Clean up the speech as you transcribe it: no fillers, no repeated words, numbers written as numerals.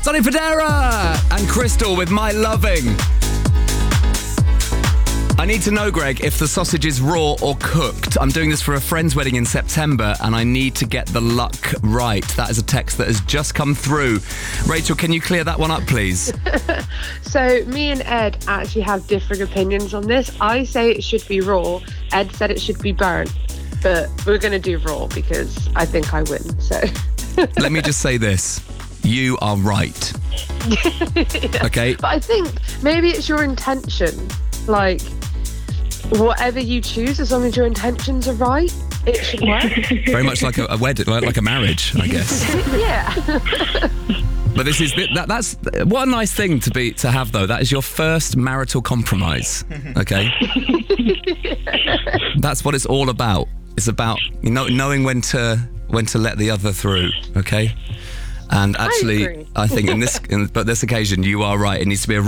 Sonny Fodera and Crystal with My Loving. I need to know, Greg, if the sausage is raw or cooked. I'm doing this for a friend's wedding in September and I need to get the luck right. That is a text that has just come through. Rachel, can you clear that one up, please? So me and Ed actually have different opinions on this. I say it should be raw. Ed said it should be burnt. But we're going to do raw because I think I win. So Let me just say this. You are right. Yeah. Okay? But I think maybe it's your intention. Like, whatever you choose, as long as your intentions are right, it should work. Very much like a wedding, like a marriage, I guess. Yeah. But this is that's what a nice thing to have, though. That is your first marital compromise. Okay? That's what it's all about. It's about knowing when to let the other through, okay? And actually, I think but this occasion, you are right. It needs to be a